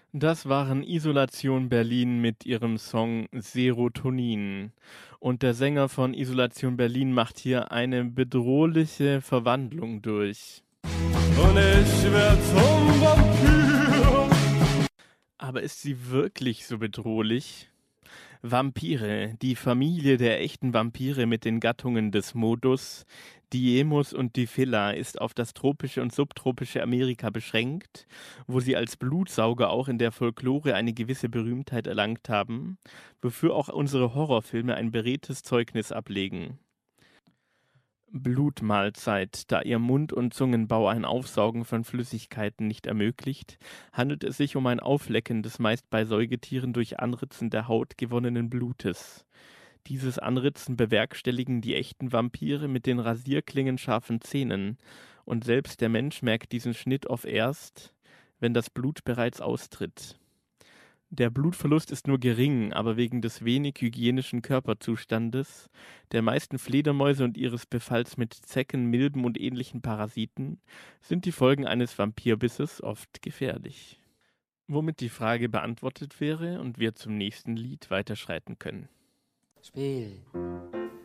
Das waren Isolation Berlin mit ihrem Song Serotonin. Und der Sänger von Isolation Berlin macht hier eine bedrohliche Verwandlung durch. Und ich werd zum Vampir. Aber ist sie wirklich so bedrohlich? Vampire, die Familie der echten Vampire mit den Gattungen des Modus, Diemus und Diphila ist auf das tropische und subtropische Amerika beschränkt, wo sie als Blutsauger auch in der Folklore eine gewisse Berühmtheit erlangt haben, wofür auch unsere Horrorfilme ein beredtes Zeugnis ablegen. Blutmahlzeit. Da ihr Mund- und Zungenbau ein Aufsaugen von Flüssigkeiten nicht ermöglicht, handelt es sich um ein Auflecken des meist bei Säugetieren durch Anritzen der Haut gewonnenen Blutes. Dieses Anritzen bewerkstelligen die echten Vampire mit den rasierklingenscharfen Zähnen, und selbst der Mensch merkt diesen Schnitt oft erst, wenn das Blut bereits austritt. Der Blutverlust ist nur gering, aber wegen des wenig hygienischen Körperzustandes, der meisten Fledermäuse und ihres Befalls mit Zecken, Milben und ähnlichen Parasiten sind die Folgen eines Vampirbisses oft gefährlich. Womit die Frage beantwortet wäre und wir zum nächsten Lied weiterschreiten können. Spiel.